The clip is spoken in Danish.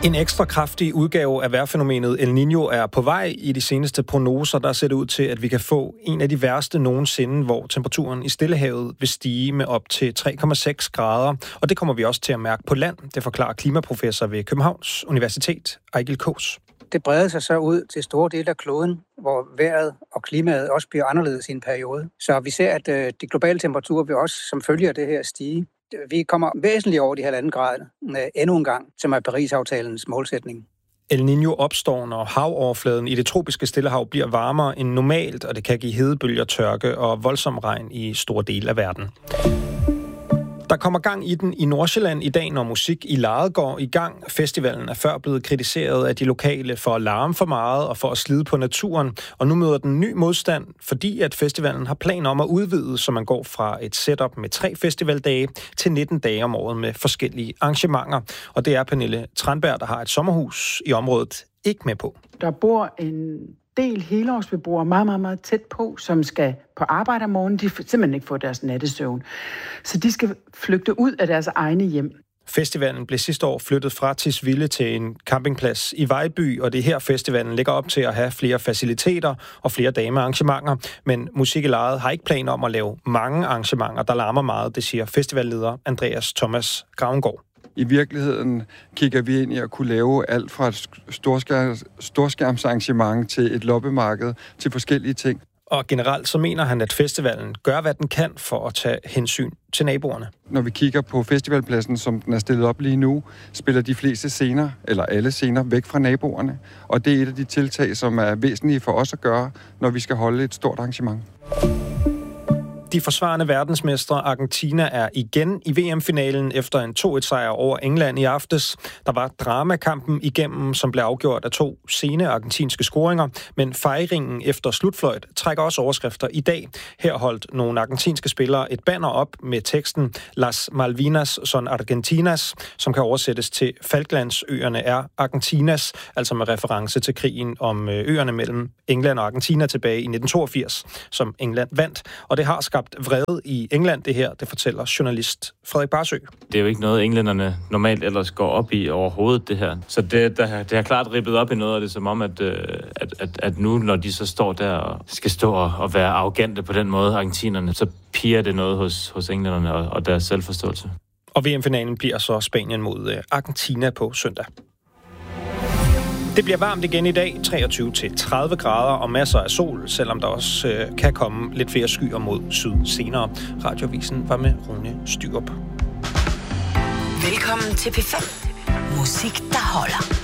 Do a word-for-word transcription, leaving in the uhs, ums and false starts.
En ekstra kraftig udgave af vejrfænomenet El Niño er på vej. I de seneste prognoser, der ser det ud til, at vi kan få en af de værste nogensinde, hvor temperaturen i Stillehavet vil stige med op til tre komma seks grader. Og det kommer vi også til at mærke på land. Det forklarer klimaprofessor ved Københavns Universitet, Eigil Kaas. Det breder sig så ud til store dele af kloden, hvor vejret og klimaet også bliver anderledes i en periode. Så vi ser, at øh, de globale temperaturer vil også som følge af det her stige. Vi kommer væsentligt over de halvanden grader øh, endnu en gang, som er Paris-aftalens målsætning. El Niño opstår, når havoverfladen i det tropiske Stillehav bliver varmere end normalt, og det kan give hedebølger, tørke og voldsom regn i store dele af verden. Der kommer gang i den i Nordsjælland i dag, når Musik i Lejet går i gang. Festivalen er før blevet kritiseret af de lokale for at larme for meget og for at slide på naturen. Og nu møder den ny modstand, fordi at festivalen har planer om at udvide, så man går fra et setup med tre festivaldage til nitten dage om året med forskellige arrangementer. Og det er Pernille Tranberg, der har et sommerhus i området, ikke med på. Der bor en del helårsbeboere meget, meget, meget tæt på, som skal på arbejde om morgenen. De simpelthen ikke får deres nattesøvn. Så de skal flygte ud af deres egne hjem. Festivalen blev sidste år flyttet fra Tisvilde til en campingplads i Vejby, og det er her festivalen ligger op til at have flere faciliteter og flere dage med arrangementer. Men Musik i Lejet har ikke planer om at lave mange arrangementer, der larmer meget, det siger festivalleder Andreas Thomas Gravengård. I virkeligheden kigger vi ind i at kunne lave alt fra et storskærms, storskærmsarrangement til et loppemarked til forskellige ting. Og generelt så mener han, at festivalen gør, hvad den kan for at tage hensyn til naboerne. Når vi kigger på festivalpladsen, som den er stillet op lige nu, spiller de fleste scener, eller alle scener, væk fra naboerne. Og det er et af de tiltag, som er væsentlige for os at gøre, når vi skal holde et stort arrangement. De forsvarende verdensmestre Argentina er igen i V M-finalen efter en to et sejr over England i aftes. Der var dramakampen igennem, som blev afgjort af to sene argentinske scoringer, men fejringen efter slutfløjt trækker også overskrifter i dag. Her holdt nogle argentinske spillere et banner op med teksten Las Malvinas son Argentinas, som kan oversættes til Falklandsøerne er Argentinas, altså med reference til krigen om øerne mellem England og Argentina tilbage i nitten toogfirs, som England vandt. Og det har skabt vrede i England, det her, det fortæller journalist Frederik Barsø. Det er jo ikke noget, englænderne normalt ellers går op i overhovedet, det her. Så det, der, det har klart rippet op i noget af det, som om, at, at, at, at nu, når de så står der og skal stå og, og være arrogante på den måde, argentinerne, så piger det noget hos, hos englænderne og, og deres selvforståelse. Og V M-finalen bliver så Spanien mod Argentina på søndag. Det bliver varmt igen i dag, treogtyve til tredive grader og masser af sol, selvom der også øh, kan komme lidt flere skyer mod syd senere. Radioavisen var med Rune Styrup. Velkommen til P fem. Musik, der holder.